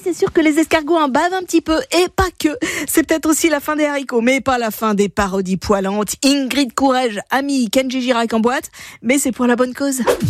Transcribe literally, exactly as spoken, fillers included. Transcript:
c'est sûr que les escargots en bavent un petit peu, et pas que. C'est peut-être aussi la fin des haricots, mais pas la fin des parodies poilantes. Ingrid Courrèges a mis Kenji Girac en boîte, mais c'est pour la bonne cause.